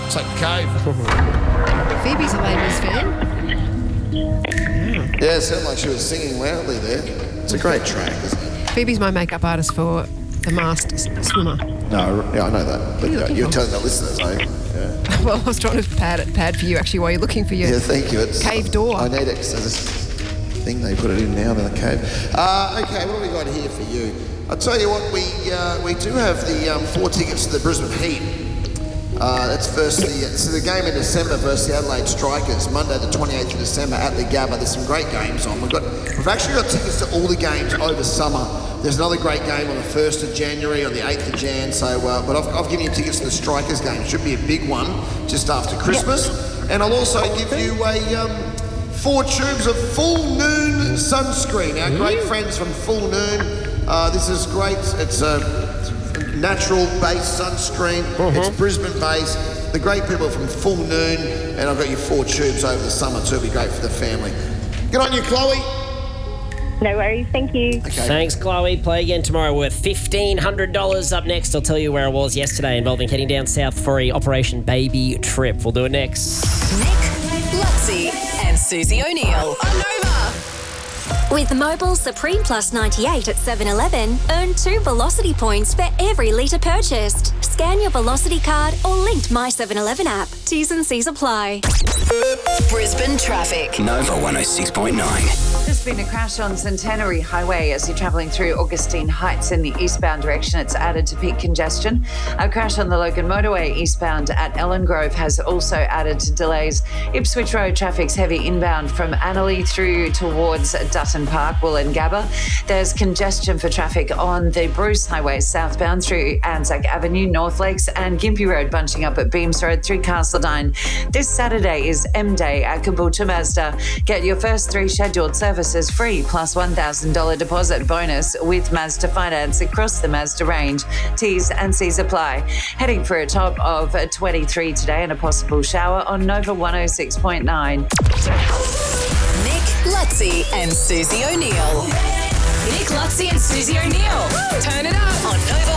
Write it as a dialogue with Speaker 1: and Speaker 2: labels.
Speaker 1: It's like a cave.
Speaker 2: Phoebe's a ladies fan.
Speaker 1: Yeah, it sounded like she was singing loudly there. It's a great track, isn't it?
Speaker 2: Phoebe's my makeup artist for The Masked Swimmer.
Speaker 1: No, yeah, I know that. But you're telling the listeners, eh? Yeah.
Speaker 2: Well, I was trying to pad for you actually while you're looking for your
Speaker 1: Thank you. It's
Speaker 2: cave door.
Speaker 1: I need it. There's this thing they put it in now in the cave. Okay, what have we got here for you? I'll tell you what, we do have the 4 tickets to the Brisbane Heat. That's the game in December versus the Adelaide Strikers, Monday the 28th of December at the Gabba. There's some great games on. We've actually got tickets to all the games over summer. There's another great game on the 1st of January, on the 8th of Jan. So, but I've given you tickets to the Strikers game. It should be a big one just after Christmas. Yep. And I'll also give you 4 tubes of Full Noon sunscreen. Our great friends from Full Noon. This is great. It's a natural-based sunscreen. It's Brisbane-based. The great people from Full Noon, and I've got you 4 tubes over the summer too. It'll be great for the family. Good on you, Chloe.
Speaker 3: No worries, thank you.
Speaker 1: Okay.
Speaker 4: Thanks, Chloe. Play again tomorrow worth $1,500. Up next, I'll tell you where I was yesterday involving heading down south for a Operation Baby trip. We'll do it next.
Speaker 5: Nick, Lutzi and Susie O'Neill on Nova.
Speaker 6: With Mobile Supreme Plus 98 at 7-Eleven, earn 2 Velocity points for every litre purchased. Scan your Velocity card or linked My 7-Eleven app. T's and C's apply.
Speaker 5: Brisbane traffic.
Speaker 7: Nova 106.9.
Speaker 8: There's been a crash on Centenary Highway as you're travelling through Augustine Heights in the eastbound direction. It's added to peak congestion. A crash on the Logan Motorway eastbound at Ellen Grove has also added to delays. Ipswich Road traffic's heavy inbound from Annerley through towards Dutton Park, Wollongabba. There's congestion for traffic on the Bruce Highway southbound through Anzac Avenue, North Lakes and Gympie Road bunching up at Beams Road through Castledine. This Saturday is M Day at Caboolture Mazda. Get your first 3 scheduled services free plus $1,000 deposit bonus with Mazda Finance across the Mazda range. T's and C's apply. Heading for a top of 23 today and a possible shower on Nova 106.9.
Speaker 5: Nick, Lutzi and Susie O'Neill. Nick, Lutzi and Susie O'Neill. Turn it up on Nova